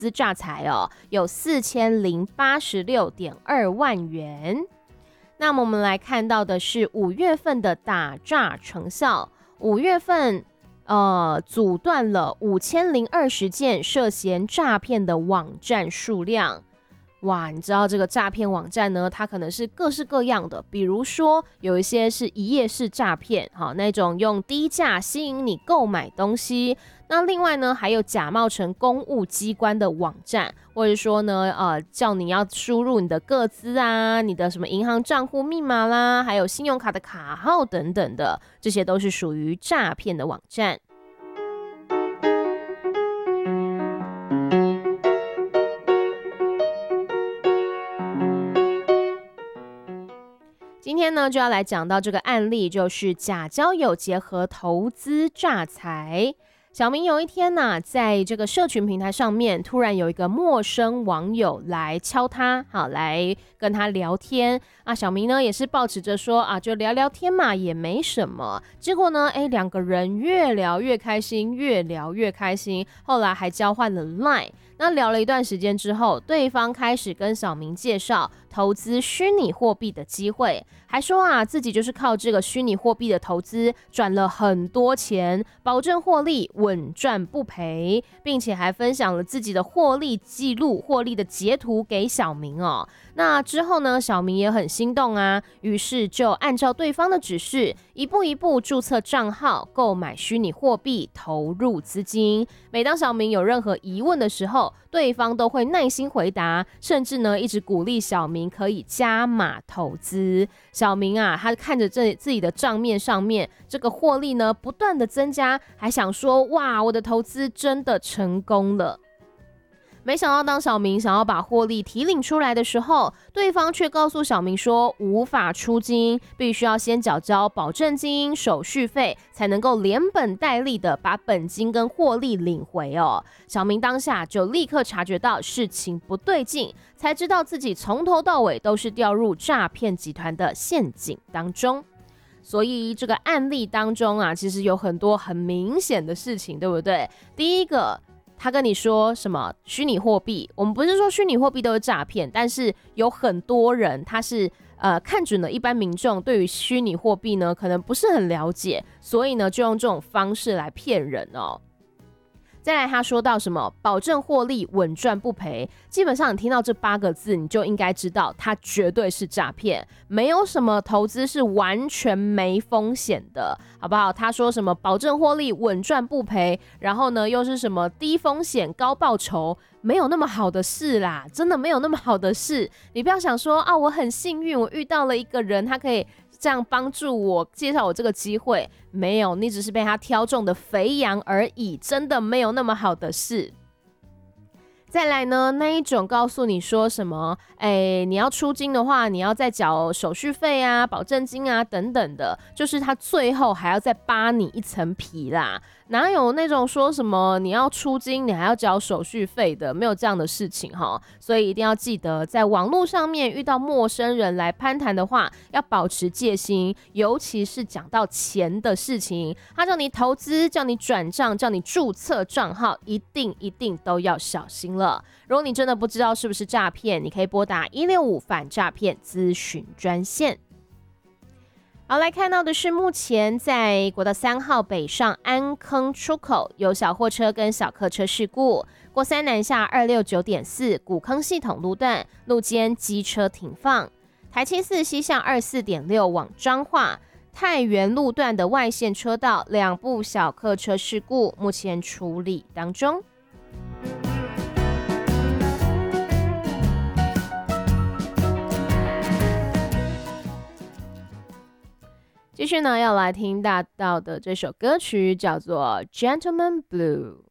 资诈财有4086.2万元。那么我们来看到的是5月份的打诈成效，5月份阻断了5020件涉嫌诈骗的网站数量。哇，你知道这个诈骗网站呢，它可能是各式各样的，比如说有一些是一页式诈骗，那种用低价吸引你购买东西。那另外呢，还有假冒成公务机关的网站，或者说呢，叫你要输入你的个资啊，你的什么银行账户密码啦，还有信用卡的卡号等等的，这些都是属于诈骗的网站。今天呢，就要来讲到这个案例，就是假交友结合投资诈财。小明有一天呢，在这个社群平台上面，突然有一个陌生网友来敲他，来跟他聊天啊。小明呢也是抱持着说啊，就聊聊天嘛，也没什么。结果呢，两个人越聊越开心，越聊越开心，后来还交换了 LINE。那聊了一段时间之后，对方开始跟小明介绍投资虚拟货币的机会，还说啊自己就是靠这个虚拟货币的投资赚了很多钱，保证获利稳赚不赔，并且还分享了自己的获利记录、获利的截图给小明哦。那之后呢，小明也很心动啊，于是就按照对方的指示，一步一步注册账号，购买虚拟货币，投入资金。每当小明有任何疑问的时候，对方都会耐心回答，甚至呢一直鼓励小明可以加码投资。小明啊，他看着自己的账面上面这个获利呢不断的增加，还想说哇，我的投资真的成功了。没想到当小明想要把获利提领出来的时候，对方却告诉小明说无法出金，必须要先缴交保证金、手续费，才能够连本带利的把本金跟获利领回哦。小明当下就立刻察觉到事情不对劲，才知道自己从头到尾都是掉入诈骗集团的陷阱当中。所以这个案例当中啊，其实有很多很明显的事情，对不对？第一个，他跟你说什么虚拟货币，我们不是说虚拟货币都是诈骗，但是有很多人他是看准了一般民众对于虚拟货币呢可能不是很了解，所以呢就用这种方式来骗人哦。再来他说到什么保证获利稳赚不赔，基本上你听到这8个字，你就应该知道它绝对是诈骗，没有什么投资是完全没风险的，好不好？他说什么保证获利稳赚不赔，然后呢又是什么低风险高报酬，没有那么好的事啦，真的没有那么好的事。你不要想说啊，我很幸运，我遇到了一个人，他可以这样帮助我，介绍我这个机会，没有，你只是被他挑中的肥羊而已，真的没有那么好的事。再来呢，那一种告诉你说什么，你要出金的话，你要再缴手续费啊、保证金啊等等的，就是他最后还要再扒你一层皮啦。哪有那种说什么你要出金，你还要缴手续费的？没有这样的事情哈。所以一定要记得，在网络上面遇到陌生人来攀谈的话，要保持戒心，尤其是讲到钱的事情，他叫你投资、叫你转账、叫你注册账号，一定都要小心了。如果你真的不知道是不是诈骗，你可以拨打165反诈骗咨询专线。好，来看到的是目前在国道3号北上安坑出口有小货车跟小客车事故，国三南下269.4古坑系统路段路肩机车停放，台七4西向24.6往彰化太原路段的外线车道2部小客车事故，目前处理当中。继续呢，要来听到的这首歌曲叫做《Gentleman Blue》。